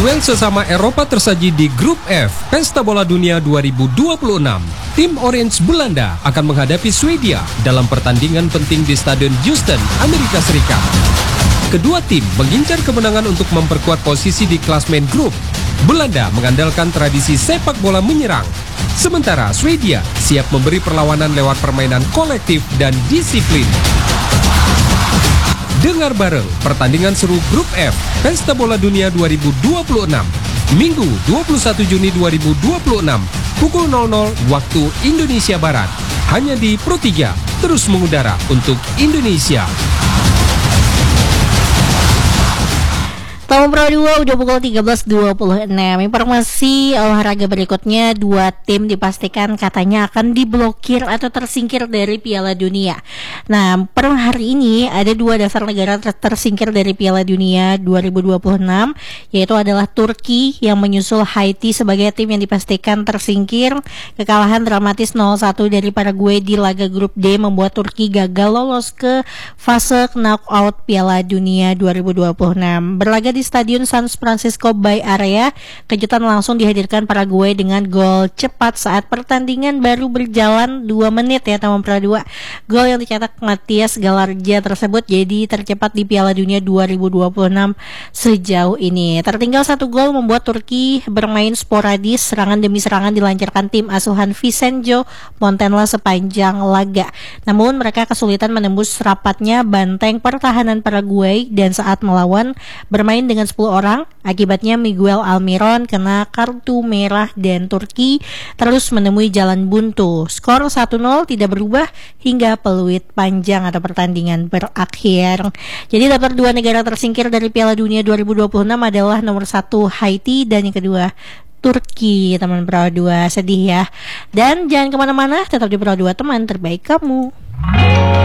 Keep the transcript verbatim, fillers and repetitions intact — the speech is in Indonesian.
Duel sesama Eropa tersaji di Grup F Pesta Bola Dunia dua ribu dua puluh enam. Tim Orange Belanda akan menghadapi Swedia dalam pertandingan penting di Stadion Houston, Amerika Serikat. Kedua tim mengincar kemenangan untuk memperkuat posisi di klasmen grup. Belanda mengandalkan tradisi sepak bola menyerang, sementara Swedia siap memberi perlawanan lewat permainan kolektif dan disiplin. Dengar bareng pertandingan seru Grup F Pesta Bola Dunia dua ribu dua puluh enam, Minggu dua puluh satu Juni dua ribu dua puluh enam, pukul nol nol waktu Indonesia Barat. Hanya di Pro tiga, terus mengudara untuk Indonesia. Tahun Pro dua udah pukul tiga belas dua puluh enam. Informasi olahraga berikutnya, dua tim dipastikan katanya akan diblokir atau tersingkir dari Piala Dunia. Nah, per hari ini ada dua dasar negara ter- tersingkir dari Piala Dunia dua ribu dua puluh enam, yaitu adalah Turki yang menyusul Haiti sebagai tim yang dipastikan tersingkir. Kekalahan dramatis nol satu dari Paraguay di laga grup D membuat Turki gagal lolos ke fase knockout Piala Dunia dua ribu dua puluh enam. Berlaga di Stadion San Francisco Bay Area, kejutan langsung dihadirkan Paraguay dengan gol cepat saat pertandingan baru berjalan dua menit ya teman Pro dua. Gol yang dicetak Matias Galarja tersebut jadi tercepat di Piala Dunia dua ribu dua puluh enam sejauh ini. Tertinggal satu gol membuat Turki bermain sporadis, serangan demi serangan dilancarkan tim asuhan Vicenzo Montella sepanjang laga. Namun mereka kesulitan menembus rapatnya banteng pertahanan Paraguay dan saat melawan bermain dengan sepuluh orang, akibatnya Miguel Almiron kena kartu merah dan Turki terus menemui jalan buntu. Skor satu nol tidak berubah hingga peluit panjang atau pertandingan berakhir. Jadi daftar dua negara tersingkir dari Piala Dunia dua ribu dua puluh enam adalah nomor satu Haiti dan yang kedua Turki, teman Pro dua. Sedih ya. Dan jangan kemana-mana, tetap di Pro dua, teman terbaik kamu.